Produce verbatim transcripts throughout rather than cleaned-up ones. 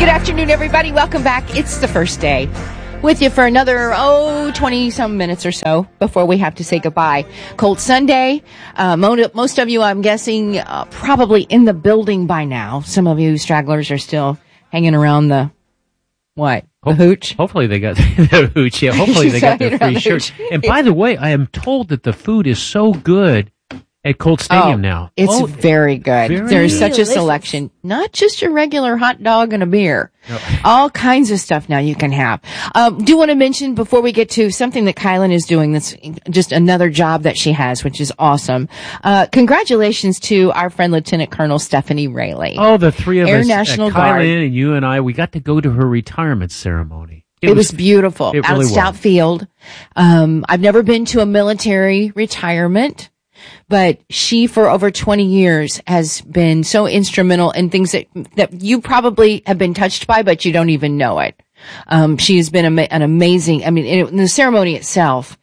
Good afternoon, everybody. Welcome back. It's the first day with you for another, oh, twenty-some minutes or so before we have to say goodbye. Cold Sunday. Uh, most of you, I'm guessing, uh, probably in the building by now. Some of you stragglers are still hanging around the, what? The Ho- hooch? Hopefully they got the hooch. Yeah, hopefully they got their free shirt. And by the way, I am told that the food is so good at Colt Stadium oh, now. It's oh, very good. very There's good. such Delicious. a selection. Not just your regular hot dog and a beer. No. All kinds of stuff now you can have. Um, do want to mention before we get to something that Kylan is doing that's just another job that she has, which is awesome. Uh, congratulations to our friend Lieutenant Colonel Stephanie Rayleigh. Oh, the three of Air us, National uh, Guard. Kylan and you and I, we got to go to her retirement ceremony. It, it was, was beautiful. It out really Stout was. Field. Um, I've never been to a military retirement. But she, for over twenty years, has been so instrumental in things that that you probably have been touched by, but you don't even know it. Um, she has been ama- an amazing, I mean, in, in the ceremony itself,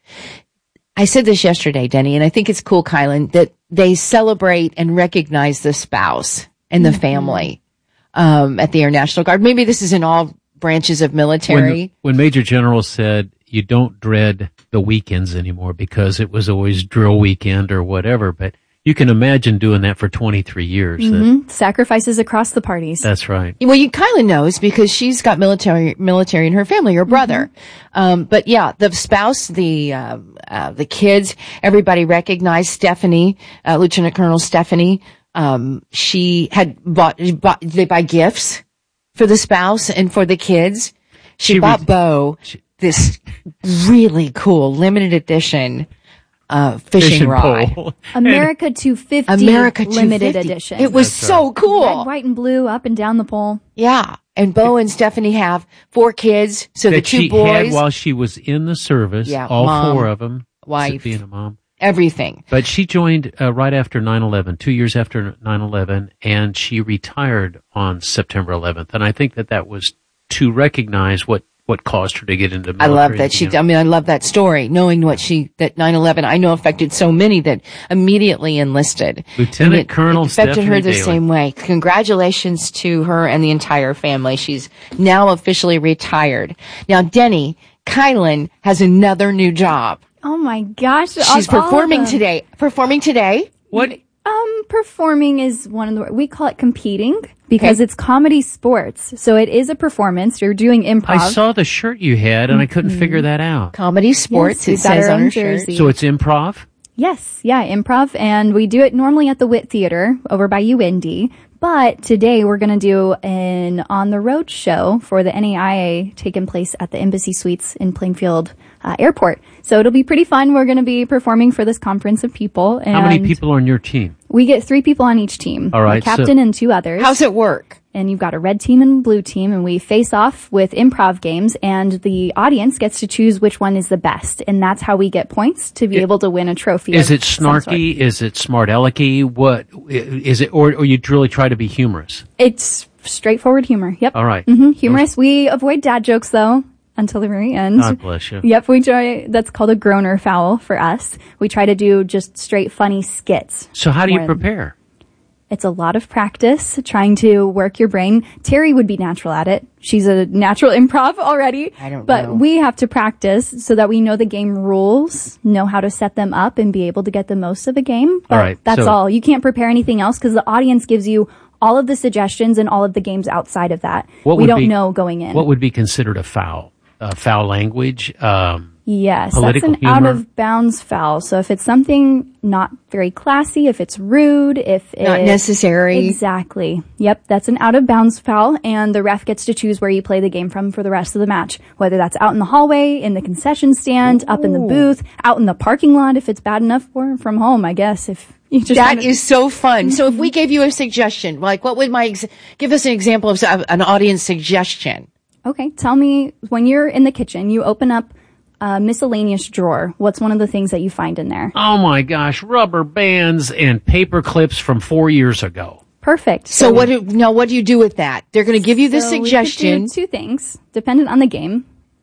I said this yesterday, Denny, and I think it's cool, Kylan, that they celebrate and recognize the spouse and the mm-hmm. family um, at the Air National Guard. Maybe this is in all branches of military. When, when Major General said, you don't dread the weekends anymore because it was always drill weekend or whatever, but you can imagine doing that for twenty-three years. Mm-hmm. That, Sacrifices across the parties. That's right. Well, you Kylan knows because she's got military military in her family, her brother. Mm-hmm. Um, but yeah, the spouse, the uh, uh, the kids, everybody recognized Stephanie, uh, Lieutenant Colonel Stephanie. Um, she had bought, bought they buy gifts for the spouse and for the kids. She, she bought re- Bo. She, this really cool limited edition uh fishing, fishing rod. Pole. America two fifty America limited two fifty. edition. It was That's so right. cool. Red, white, and blue up and down the pole. Yeah. And Bo and Stephanie have four kids. So that the two she boys. had while she was in the service. Yeah, all mom, four of them. wife, being a mom. Everything. But she joined uh, right after nine eleven, two years after nine eleven, and she retired on September eleventh. And I think that that was to recognize what what caused her to get into military. I love that she, I mean, I love that story, knowing what she, that nine eleven, I know affected so many that immediately enlisted. Lieutenant it, Colonel it affected Stephanie her the Daly. same way. Congratulations to her and the entire family. She's now officially retired. Now, Denny, Kylan has another new job. Oh my gosh. She's performing today. Performing today? What? Um, performing is one of the, we call it competing because Okay. it's comedy sports. So it is a performance. You're doing improv. I saw the shirt you had, and I couldn't mm-hmm. figure that out. Comedy sports, Yes, it we've got says our on own her shirt. jersey. So it's improv? Yes, yeah, improv, and we do it normally at the Witt Theater over by U N D. But today we're going to do an on-the-road show for the N A I A taking place at the Embassy Suites in Plainfield uh, Airport. So it'll be pretty fun. We're going to be performing for this conference of people. And How many people are on your team? We get three people on each team. All right, a captain so and two others. How's it work? And you've got a red team and a blue team, and we face off with improv games, and the audience gets to choose which one is the best, and that's how we get points to be It- able to win a trophy. Is of it some sort. snarky? Is it smart alecky? What is it? Or, or you really try to be humorous? It's straightforward humor. Yep. All right. Mm-hmm. Humorous. We avoid dad jokes though until the very end. God bless you. Yep. We try. That's called a groaner foul for us. We try to do just straight funny skits. So how do you More- prepare? It's a lot of practice trying to work your brain. Terry would be natural at it. She's a natural improv already. I don't but know. we have to practice so that we know the game rules, know how to set them up, and be able to get the most of a game. But All right, that's so- all. You can't prepare anything else because the audience gives you all of the suggestions and all of the games outside of that. What we would don't be- know going in. What would be considered a foul? Uh, foul language? Um, Yes, Political that's an humor? out of bounds foul. So if it's something not very classy, if it's rude, if Not it, necessary. Exactly. Yep, that's an out of bounds foul, and the ref gets to choose where you play the game from for the rest of the match. Whether that's out in the hallway, in the concession stand, up in the booth, out in the parking lot if it's bad enough, or from home, I guess, if you just That wanna- is so fun. So if we gave you a suggestion, like what would my, ex- give us an example of s- an audience suggestion. Okay, tell me, when you're in the kitchen, you open up a miscellaneous drawer. What's one of the things that you find in there? oh my gosh, rubber bands and paper clips from four years ago. Perfect. So what do, now what do you do with that? They're going to give you the So we could suggestion. do two things, dependent on the game.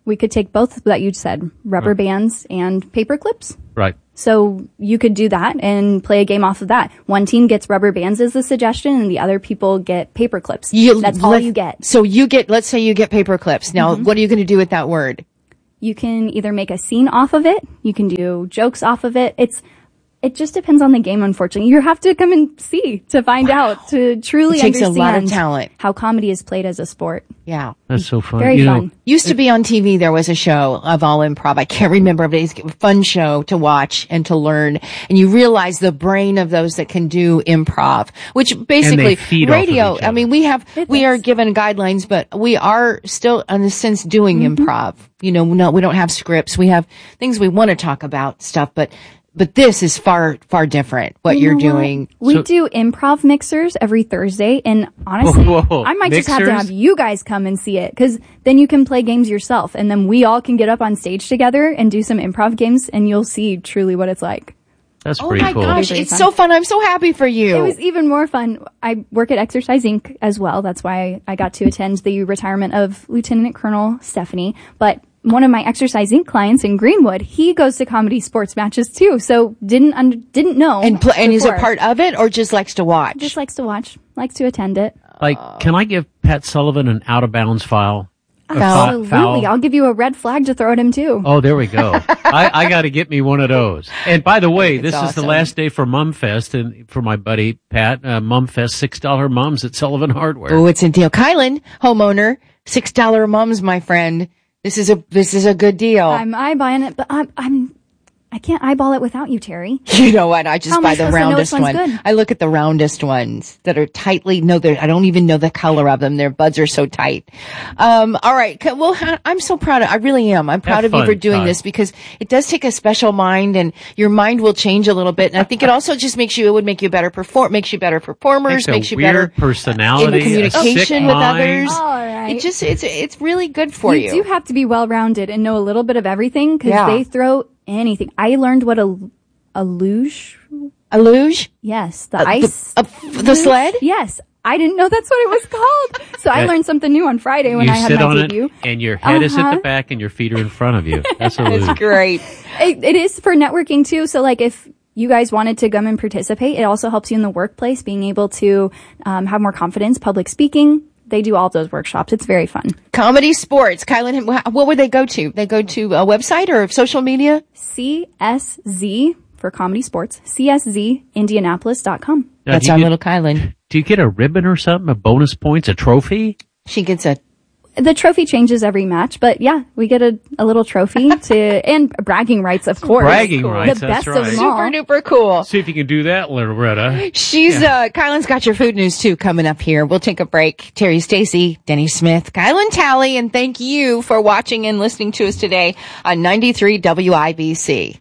we could take both that you said, rubber bands and paper clips. Right. So you could do that and play a game off of that. One team gets rubber bands as a suggestion, and the other people get paper clips. You, That's all you get. So you get, let's say you get paper clips. Now, Mm-hmm. what are you going to do with that word? You can either make a scene off of it. You can do jokes off of it. It's It just depends on the game, unfortunately. You have to come and see to find Wow. out, to truly It takes understand a lot of talent. how comedy is played as a sport. Yeah. That's so fun. Very you fun. Know, Used to be on T V, there was a show of all improv. I can't remember, but it's a fun show to watch and to learn. And you realize the brain of those that can do improv, which basically feed off of radio, each I mean, we have, It we is. are given guidelines, but we are still in a sense doing Mm-hmm. improv. You know, no, we don't have scripts. We have things we want to talk about stuff, but But this is far, far different, what You you're know what? doing. We So- do improv mixers every Thursday, and honestly, Whoa, whoa, I might just have to mixers? have you guys come and see it, because then you can play games yourself, and then we all can get up on stage together and do some improv games, and you'll see truly what it's like. That's Oh pretty my cool. gosh, Very it's fun. so fun. I'm so happy for you. It was even more fun. I work at Exercise Incorporated as well. That's why I got to attend the retirement of Lieutenant Colonel Stephanie. But one of my Exercise Incorporated clients in Greenwood, he goes to comedy sports matches too. So didn't un- didn't know. and pl- and is a before. part of it or just likes to watch? Just likes to watch, likes to attend it. Like, can I give Pat Sullivan an out of bounds file? A fou- Absolutely. foul? I'll give you a red flag to throw at him too. Oh, there we go. I, I got to get me one of those. And by the way, this is awesome. the last day for Mumfest, and for my buddy Pat, uh, Mumfest six dollar mums at Sullivan Hardware. Oh, it's a deal. Kylan, homeowner, six dollar mums, my friend. This is a this is a good deal. I'm eyeballing it, but I'm, I'm, I can't eyeball it without you, Terry. You know what? I just How am I buy the supposed to know roundest which one's one. good? I look at the roundest ones that are tightly. No, they're, I don't even know the color of them. Their buds are so tight. Um, all right. C- Well, ha- I'm so proud of. I really am. I'm proud Have of you fun, for doing Ty. this because it does take a special mind, and your mind will change a little bit. And I think it also just makes you. It would make you better perform. Makes you better performers. Takes a Makes you weird better personality, in communication a sick with mind. others. All right. It just it's it's really good for you. You do have to be well-rounded and know a little bit of everything because Yeah. they throw anything. I learned what a, a luge, A luge, yes, the Uh, the- ice. uh, the sled? Yes. I didn't know that's what it was called. So I Yeah. learned something new on Friday when You I had sit my on debut. it, and your head is at Uh-huh. the back, and your feet are in front of you. That's a It's luge. great. It, it is for networking too. So like if you guys wanted to come and participate, it also helps you in the workplace, being able to um, have more confidence, public speaking. They do all of those workshops. It's very fun. Comedy sports. Kylan, what would they go to? They go to a website or social media? C S Z for comedy sports, C S Z Indianapolis dot com. Now, That's do you our get- little Kylan. Do you get a ribbon or something, a bonus points, a trophy? She gets a The trophy changes every match, but yeah, we get a, a little trophy to, and bragging rights, of course. Bragging The rights, that's best of right. them super all. duper cool. See if you can do that, Loretta. She's, uh, Kylan's got your food news too coming up here. We'll take a break. Terry Stacy, Denny Smith, Kylan Talley, and thank you for watching and listening to us today on ninety-three W I B C.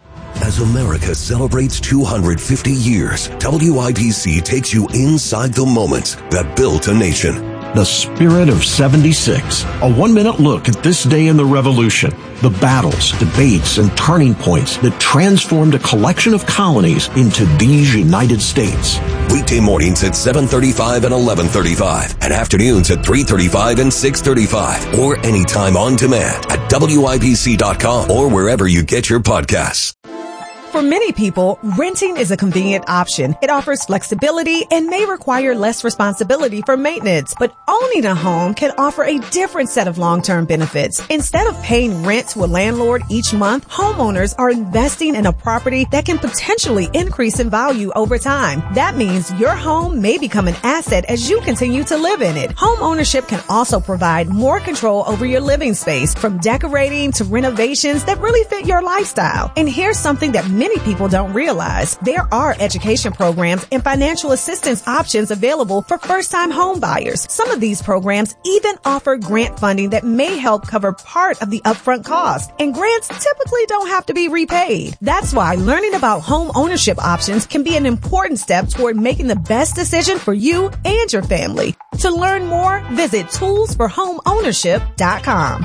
As America celebrates two hundred fifty years, W I B C takes you inside the moments that built a nation. The Spirit of seventy-six. A one-minute look at this day in the Revolution. The battles, debates, and turning points that transformed a collection of colonies into these United States. Weekday mornings at seven thirty-five and eleven thirty-five, and afternoons at three thirty-five and six thirty-five, or anytime on demand at W I B C dot com or wherever you get your podcasts. For many people, renting is a convenient option. It offers flexibility and may require less responsibility for maintenance. But owning a home can offer a different set of long-term benefits. Instead of paying rent to a landlord each month, homeowners are investing in a property that can potentially increase in value over time. That means your home may become an asset as you continue to live in it. Home ownership can also provide more control over your living space, from decorating to renovations that really fit your lifestyle. And here's something that many people don't realize. There are education programs and financial assistance options available for first-time home buyers. Some of these programs even offer grant funding that may help cover part of the upfront cost. And grants typically don't have to be repaid. That's why learning about home ownership options can be an important step toward making the best decision for you and your family. To learn more, visit tools for home ownership dot com.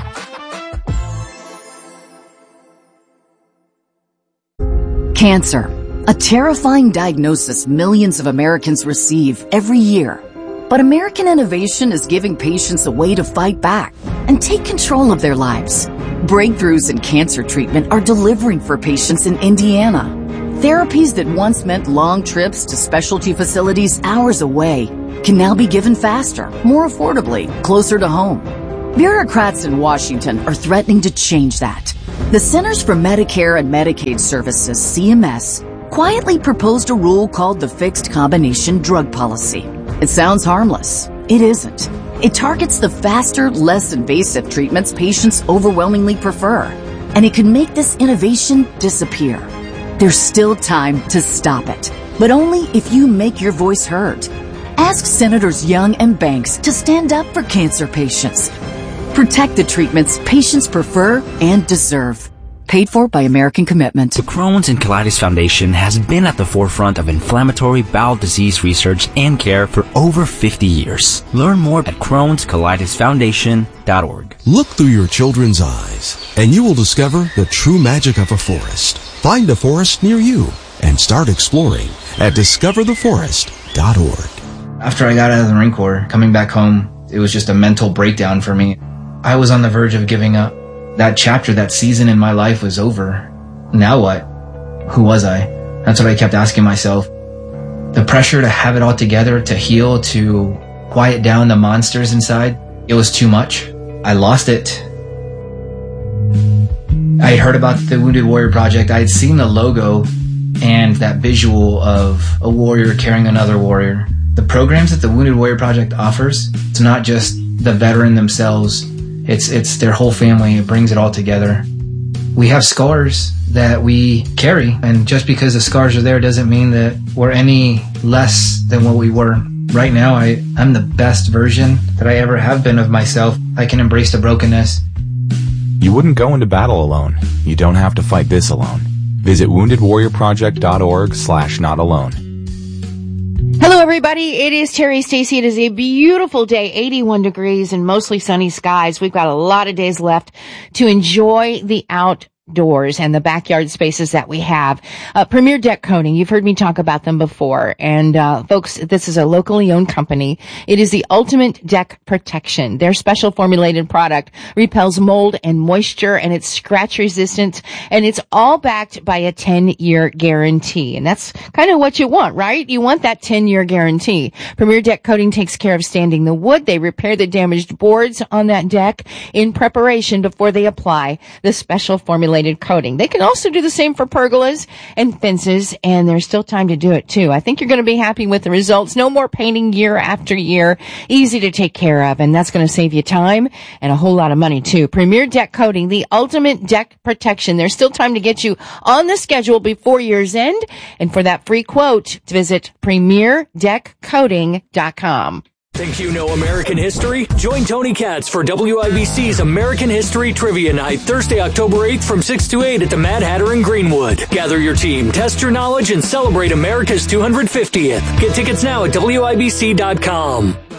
Cancer, a terrifying diagnosis millions of Americans receive every year. But American innovation is giving patients a way to fight back. and take control of their lives. Breakthroughs in cancer treatment are delivering for patients in Indiana. Therapies that once meant long trips to specialty facilities hours away can now be given faster, more affordably, closer to home. Bureaucrats in Washington are threatening to change that. The Centers for Medicare and Medicaid Services, C M S, quietly proposed a rule called the Fixed Combination Drug Policy. It sounds harmless. It isn't. It targets the faster, less invasive treatments patients overwhelmingly prefer, and it could make this innovation disappear. There's still time to stop it, but only if you make your voice heard. Ask Senators Young and Banks to stand up for cancer patients. Protect the treatments patients prefer and deserve. Paid for by American Commitment. The Crohn's and Colitis Foundation has been at the forefront of inflammatory bowel disease research and care for over fifty years. Learn more at crohns colitis foundation dot org. Look through your children's eyes, and you will discover the true magic of a forest. Find a forest near you and start exploring at discover the forest dot org. After I got out of the Marine Corps, coming back home, it was just a mental breakdown for me. I was on the verge of giving up. That chapter, that season in my life was over. Now what? Who was I? That's what I kept asking myself. The pressure to have it all together, to heal, to quiet down the monsters inside, it was too much. I lost it. I had heard about the Wounded Warrior Project. I had seen the logo and that visual of a warrior carrying another warrior. The programs that the Wounded Warrior Project offers, it's not just the veteran themselves. It's it's their whole family. It brings it all together. We have scars that we carry, and just because the scars are there doesn't mean that we're any less than what we were. Right now, I, I'm the best version that I ever have been of myself. I can embrace the brokenness. You wouldn't go into battle alone. You don't have to fight this alone. Visit wounded warrior project dot org slash not alone. Hello, everybody. It is Terry Stacy. It is a beautiful day, eighty-one degrees and mostly sunny skies. We've got a lot of days left to enjoy the outdoors and the backyard spaces that we have. Uh, Premier Deck Coating, you've heard me talk about them before. And, uh, folks, this is a locally owned company. It is the ultimate deck protection. Their special formulated product repels mold and moisture, and it's scratch resistant, and it's all backed by a ten-year guarantee. And that's kind of what you want, right? You want that ten-year guarantee. Premier Deck Coating takes care of standing the wood. They repair the damaged boards on that deck in preparation before they apply the special formulated coating. They can also do the same for pergolas and fences, and there's still time to do it too. I think you're going to be happy with the results. No more painting year after year. Easy to take care of, and that's going to save you time and a whole lot of money too. Premier Deck Coating, the ultimate deck protection. There's still time to get you on the schedule before year's end, and for that free quote, visit premier deck coating dot com. Think you know American history? Join Tony Katz for W I B C's American History Trivia Night, Thursday, October eighth from six to eight at the Mad Hatter in Greenwood. Gather your team, test your knowledge, and celebrate America's two hundred fiftieth. Get tickets now at W I B C dot com.